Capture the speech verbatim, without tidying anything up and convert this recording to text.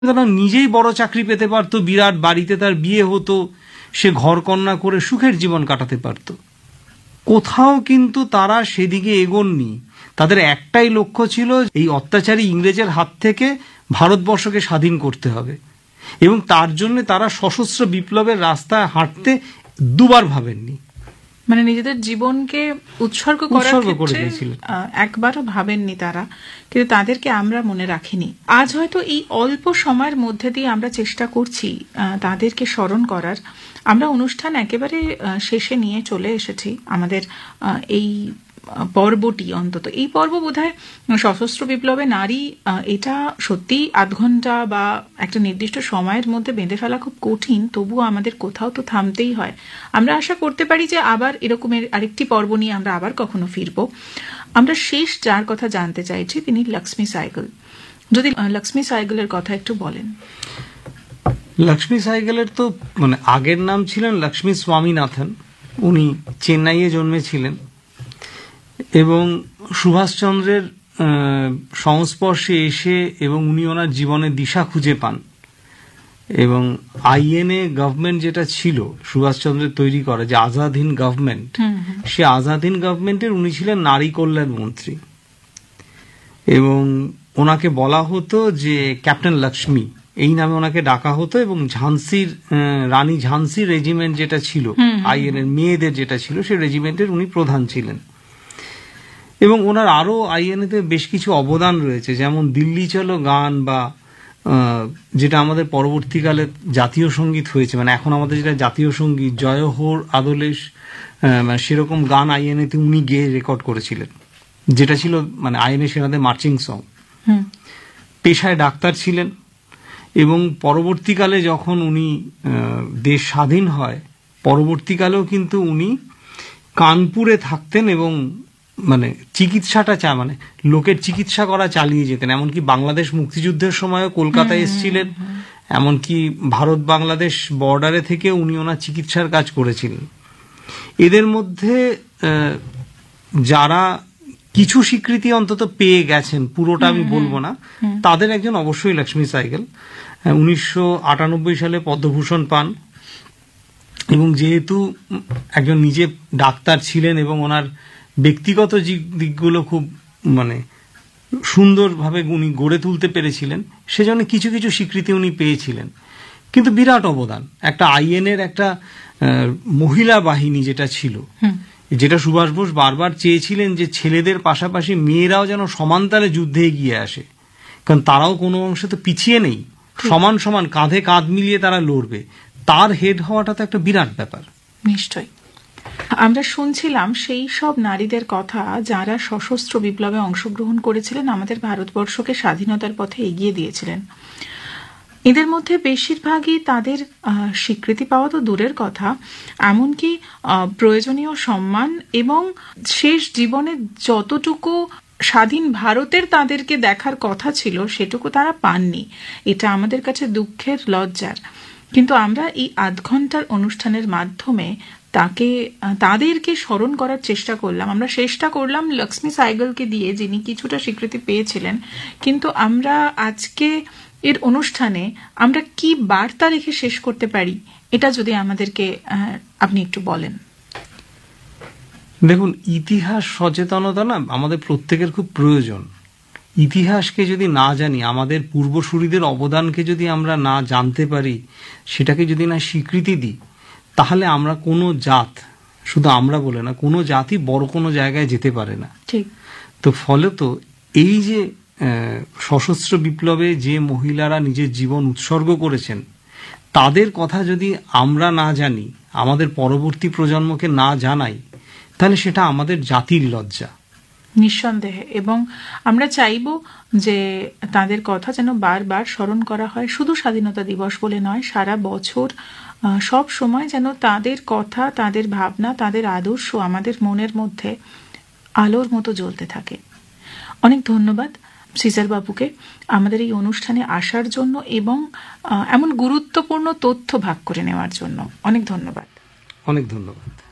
তারা নিজেই বড় চাকরি পেতে পারতো, বিরাট বাড়িতে তার বিয়ে হতো, সে ঘরকন্না করে সুখের জীবন কাটাতে পারত। কোথাও কিন্তু তারা সেদিকে এগোননি। তাদের একটাই লক্ষ্য ছিল, এই অত্যাচারী ইংরেজের হাত থেকে ভারতবর্ষকে স্বাধীন করতে হবে, এবং তার জন্য তারা সশস্ত্র বিপ্লবের রাস্তায় হাঁটতে দুবার ভাবেননি। মানে নিজেদের জীবনকে উৎসর্গ করার ক্ষেত্রে একবারও ভাবেননি তারা, কিন্তু তাদেরকে আমরা মনে রাখিনি। আজ হয়তো এই অল্প সময়ের মধ্যে দিয়ে আমরা চেষ্টা করছি তাদেরকে স্মরণ করার। আমরা অনুষ্ঠান একেবারে শেষে নিয়ে চলে এসেছি আমাদের এই পর্বটি। অন্তত এই পর্ব বোধহয় সশস্ত্র বিপ্লবে নারী, এটা সত্যি আধ ঘন্টা বা একটা নির্দিষ্ট সময়ের মধ্যে বেঁধে ফেলা খুব কঠিন, তবুও আমাদের কোথাও তো থামতেই হয়। আমরা আশা করতে পারি যে আবার এরকমের আরেকটি পর্ব নিয়ে আমরা আবার কখনো ফিরব। আমরা শেষ যার কথা জানতে চাইছি তিনি লক্ষ্মী সাইগল। যদি লক্ষ্মী সাইগলের কথা একটু বলেন। লক্ষ্মী সাইগলের তো মানে আগের নাম ছিলেন লক্ষ্মী স্বামীনাথন। উনি চেন্নাইয়ে জন্মেছিলেন এবং সুভাষচন্দ্রের সংস্পর্শে এসে এবং উনি ওনার জীবনের দিশা খুঁজে পান, এবং আইএনএ গভর্নমেন্ট যেটা ছিল সুভাষচন্দ্রের তৈরি করা, যে আজাদ হিন্দ গভর্নমেন্ট, সে আজাদ হিন্দ গভর্নমেন্টের উনি ছিলেন নারী কল্যাণ মন্ত্রী, এবং ওনাকে বলা হতো যে ক্যাপ্টেন লক্ষ্মী, এই নামে ওনাকে ডাকা হতো। এবং ঝান্সির রানী ঝান্সির রেজিমেন্ট যেটা ছিল আইএনএর মেয়েদের যেটা ছিল, সেই রেজিমেন্টের উনি প্রধান ছিলেন। এবং ওনার আরো আইএনএতে বেশ কিছু অবদান রয়েছে, যেমন দিল্লি চলো গান, বা যেটা আমাদের পরবর্তীকালে জাতীয় সঙ্গীত হয়েছে, মানে এখন আমাদের যেটা জাতীয় সঙ্গীত জয় হোর আদলেশ, মানে সেরকম গান আইএনএতে উনি গেয়ে রেকর্ড করেছিলেন, যেটা ছিল মানে আইএনএ সেনাদের মার্চিং সং। পেশায় ডাক্তার ছিলেন, এবং পরবর্তীকালে যখন উনি দেশ স্বাধীন হয়, পরবর্তীকালেও কিন্তু উনি কানপুরে থাকতেন এবং মানে চিকিৎসাটা চা মানে লোকের চিকিৎসা করা চালিয়ে যেতেন। এমনকি বাংলাদেশ মুক্তিযুদ্ধের সময়ও কলকাতায় এসেছিলেন, এমনকি ভারত বাংলাদেশ বর্ডারে থেকে উনি ওনার চিকিৎসার কাজ করেছিলেন। এদের মধ্যে যারা কিছু স্বীকৃতি অন্তত পেয়ে গেছেন, পুরোটা আমি বলবো না, তাদের একজন অবশ্যই লক্ষ্মী সাইগল। উনিশশো আটানব্বই সালে পদ্মভূষণ পান, এবং যেহেতু একজন নিজে ডাক্তার ছিলেন এবং ওনার ব্যক্তিগত দিকগুলো খুব মানে সুন্দরভাবে উনি গড়ে তুলতে পেরেছিলেন, সেজন্য কিছু কিছু স্বীকৃতি উনি পেয়েছিলেন। কিন্তু বিরাট অবদান একটা আইএনএর একটা মহিলা বাহিনী যেটা ছিল, যেটা সুভাষ বোস বারবার চেয়েছিলেন যে ছেলেদের পাশাপাশি মেয়েরাও যেন সমানতালে যুদ্ধে এগিয়ে আসে, কারণ তারাও কোনো অংশে তো পিছিয়ে নেই, সমান সমান কাঁধে কাঁধ মিলিয়ে তারা লড়বে। তার হেড হওয়াটা তো একটা বিরাট ব্যাপার। নিশ্চয়ই। আমরা শুনছিলাম সেই সব নারীদের কথা যারা সশস্ত্র বিপ্লবে অংশগ্রহণ করেছিলেন, আমাদের ভারতবর্ষকে স্বাধীনতার পথে এগিয়ে দিয়েছিলেন। এদের মধ্যে বেশিরভাগই তাদের স্বীকৃতি পাওয়া তো দূরের কথা, এমনকি প্রয়োজনীয় সম্মান এবং শেষ জীবনে যতটুকু স্বাধীন ভারতের তাদেরকে দেখার কথা ছিল সেটুকু তারা পাননি। এটা আমাদের কাছে দুঃখের, লজ্জার। কিন্তু আমরা এই আধ ঘন্টার অনুষ্ঠানের মাধ্যমে তাকে তাদেরকে স্মরণ করার চেষ্টা করলাম। আমরা চেষ্টা করলাম লক্ষ্মী সাইগলকে দিয়ে, যিনি কিছুটা স্বীকৃতি পেয়েছিলেন। কিন্তু আমরা আজকে এর অনুষ্ঠানে আমরা কি বার্তা রেখে শেষ করতে পারি, এটা যদি আমাদেরকে আপনি একটু বলেন। দেখুন, ইতিহাস সচেতনতা না আমাদের প্রত্যেকের খুব প্রয়োজন। ইতিহাসকে যদি না জানি, আমাদের পূর্বসূরীদের অবদানকে যদি আমরা না জানতে পারি, সেটাকে যদি না স্বীকৃতি দিই, তাহলে আমরা কোনো জাত, শুধু আমরা বলে না, কোনো জাতি বড় কোনো জায়গায় যেতে পারে না। ঠিক। তো ফলে তো এই যে সশস্ত্র বিপ্লবে যে মহিলারা নিজের জীবন উৎসর্গ করেছেন, তাদের কথা যদি আমরা না জানি, আমাদের পরবর্তী প্রজন্মকে না জানাই, তাহলে সেটা আমাদের জাতির লজ্জা। নিঃসন্দেহে। এবং আমরা চাইব যে তাদের কথা যেন বারবার স্মরণ করা হয়, শুধু স্বাধীনতা দিবস বলে নয়, সারা বছর সব সময় যেন তাদের কথা, তাদের ভাবনা, তাদের আদর্শ আমাদের মনের মধ্যে আলোর মতো জ্বলতে থাকে। অনেক ধন্যবাদ সিজার বাবুকে আমাদের এই অনুষ্ঠানে আসার জন্য এবং এমন গুরুত্বপূর্ণ তথ্য ভাগ করে নেওয়ার জন্য। অনেক ধন্যবাদ। অনেক ধন্যবাদ।